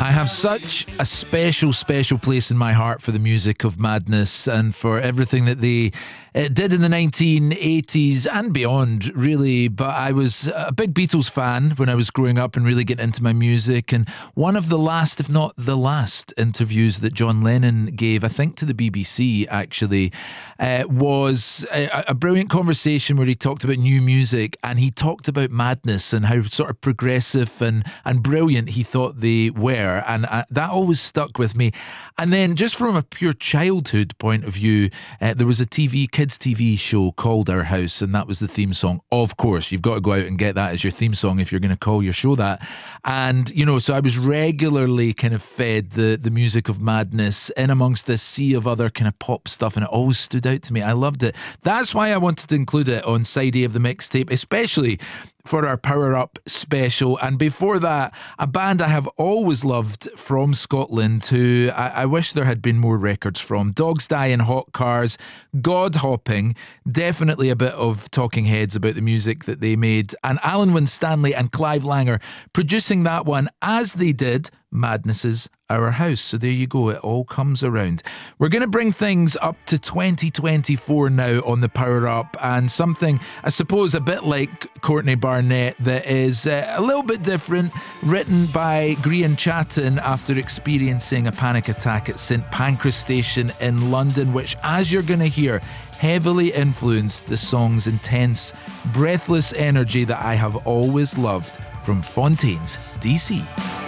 I have such a special place in my heart for the music of Madness and for everything that they did in the 1980s and beyond, really. But I was a big Beatles fan when I was growing up and really getting into my music. And one of the last, if not the last, interviews that John Lennon gave, I think to the BBC actually, was a brilliant conversation where he talked about new music and he talked about Madness and how sort of progressive and brilliant he thought they were. And that always stuck with me. And then just from a pure childhood point of view, there was a kids TV show called Our House, and that was the theme song. Of course, you've got to go out and get that as your theme song if you're going to call your show that. And, you know, so I was regularly kind of fed the music of Madness in amongst this sea of other kind of pop stuff, and it always stood out to me. I loved it. That's why I wanted to include it on side A of the mixtape, especially for our Power Up special. And before that, a band I have always loved from Scotland who I wish there had been more records from. Dogs Die in Hot Cars, God Hopping, definitely a bit of talking heads about the music that they made. And Alan Winstanley and Clive Langer producing that one as they did Madness's Our House. So there you go, it all comes around. We're going to bring things up to 2024 now on the Power Up, and something I suppose a bit like Courtney Barnett that is a little bit different, written by Grian Chatton after experiencing a panic attack at St Pancras Station in London, which, as you're going to hear, heavily influenced the song's intense, breathless energy that I have always loved from Fontaines, DC.